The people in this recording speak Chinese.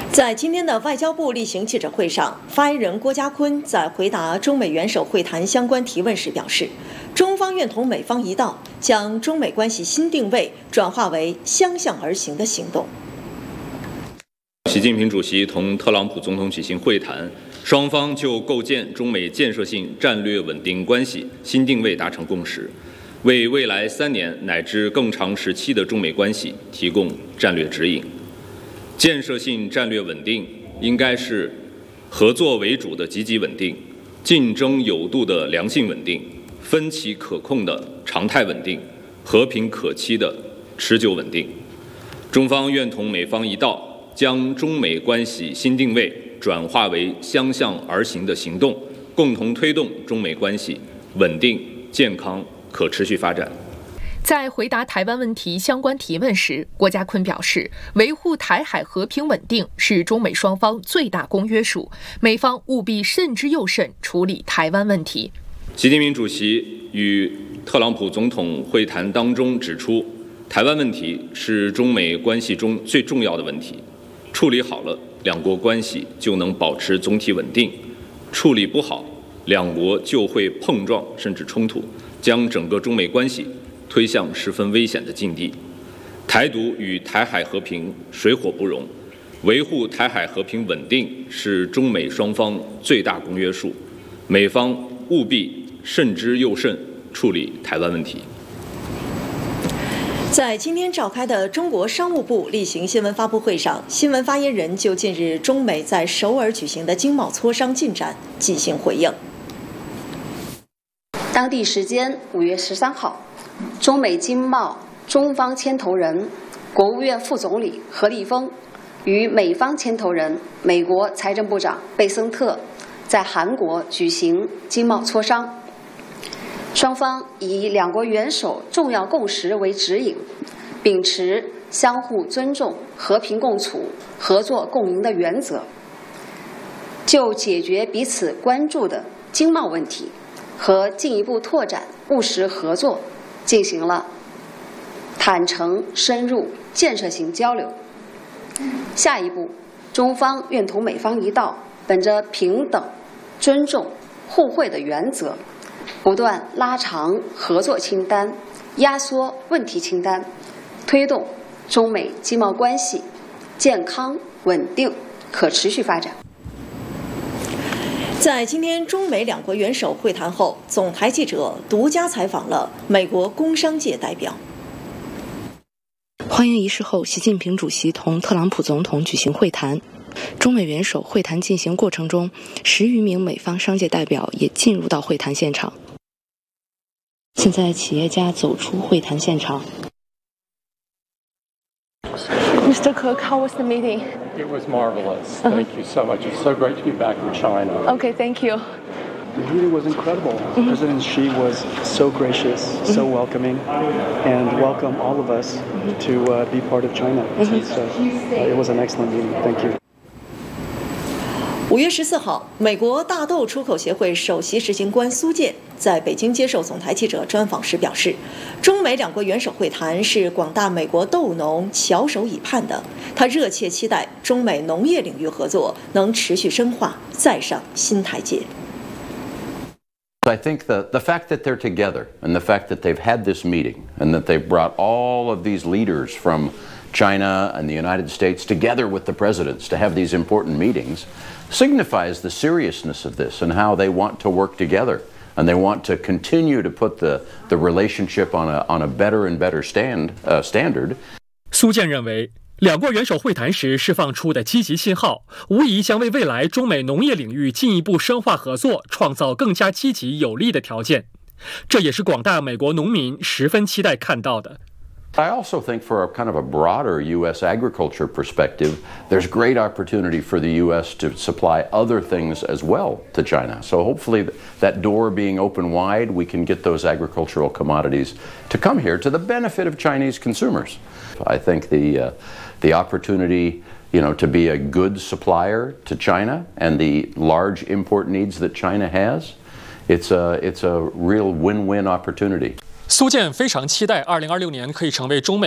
在今天的外交部例行记者会上，发言人郭家坤在回答中美元首会谈相关提问时表示，中方愿同美方一道，将中美关系新定位转化为相向而行的行动。 习近平主席同特朗普总统举行会谈，双方就构建中美建设性战略稳定关系新定位达成共识，为未来3年乃至更长时期的中美关系提供战略指引。建设性战略稳定应该是合作为主的积极稳定，竞争有度的良性稳定，分歧可控的常态稳定，和平可期的持久稳定。中方愿同美方一道，将中美关系新定位转化为相向而行的行动，共同推动中美关系稳定、健康、可持续发展。 在回答台湾问题相关提问时，郭家坤表示，维护台海和平稳定是中美双方最大公约数，美方务必慎之又慎处理台湾问题。 习近平主席与特朗普总统会谈当中指出，台湾问题是中美关系中最重要的问题，处理好了，两国关系就能保持总体稳定；处理不好，两国就会碰撞甚至冲突，将整个中美关系推向十分危险的境地。台独与台海和平水火不容，维护台海和平稳定是中美双方最大公约数，美方务必慎之又慎处理台湾问题。 在今天召开的中国商务部例行新闻发布会上，新闻发言人就近日中美在首尔举行的经贸磋商进展进行回应。 当地时间5月13号，中美经贸中方牵头人、国务院副总理何立峰与美方牵头人、美国财政部长贝森特在韩国举行经贸磋商。双方以两国元首重要共识为指引，秉持相互尊重、和平共处、合作共赢的原则，就解决彼此关注的经贸问题和进一步拓展务实合作进行了坦诚、深入、建设性交流。下一步，中方愿同美方一道，本着平等、尊重、互惠的原则，不断拉长合作清单，压缩问题清单，推动中美经贸关系健康、稳定、可持续发展。 在今天中美两国元首会谈后，总台记者独家采访了美国工商界代表。 欢迎仪式后，习近平主席同特朗普总统举行会谈。中美元首会谈进行过程中，10余名美方商界代表也进入到会谈现场。现在企业家走出会谈现场。 Mr. Cook, how was the meeting? It was marvelous. Thank you so much. It's so great to be back in China. Okay, thank you. The meeting was incredible. President Xi was so gracious, so welcoming, and welcomed all of us to be part of China. It was an excellent meeting. Thank you. 5月14号，美国大豆出口协会首席执行官苏建在北京接受总台记者专访时表示，中美两国元首会谈是广大美国豆农翘首以盼的，他热切期待中美农业领域合作能持续深化，再上新台阶。 I think the fact that they're together and the fact that they've had this meeting and that they've brought all of these leaders from China and the United States together with the presidents to have these important meetings signifies the seriousness of this and how they want to work together and they want to continue to put the relationship on a better and better standard. 苏建认为，两国元首会谈时释放出的积极信号，无疑将为未来中美农业领域进一步深化合作创造更加积极有利的条件。这也是广大美国农民十分期待看到的。 I also think for a kind of a broader U.S. agriculture perspective, there's great opportunity for the U.S. to supply other things as well to China. So hopefully that door being open wide, we can get those agricultural commodities to come here to the benefit of Chinese consumers. I think the opportunity, to be a good supplier to China and the large import needs that China has, it's a real win-win opportunity. 苏建非常期待2026年可以成为中美